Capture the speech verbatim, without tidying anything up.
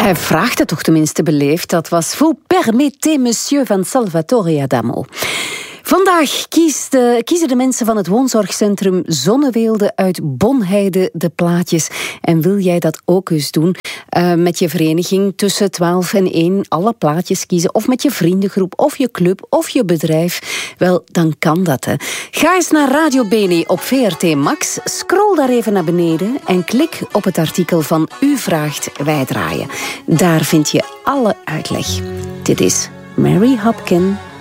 Hij vraagt het toch tenminste beleefd. Dat was Vous permettez, monsieur van Salvatore Adamo. Vandaag kiest de, kiezen de mensen van het woonzorgcentrum Zonneweelde uit Bonheide de plaatjes. En wil jij dat ook eens doen? Uh, met je vereniging tussen twaalf en één alle plaatjes kiezen. Of met je vriendengroep, of je club, of je bedrijf. Wel, dan kan dat, hè. Ga eens naar Radio Beni op V R T Max. Scroll daar even naar beneden en klik op het artikel van U vraagt, wij draaien. Daar vind je alle uitleg. Dit is Mary Hopkin.